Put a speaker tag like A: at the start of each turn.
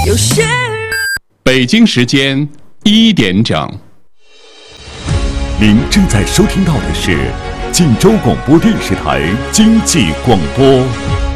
A: 有些人。
B: 北京时间1点整。
C: 您正在收听到的是晋州广播电视台经济广播。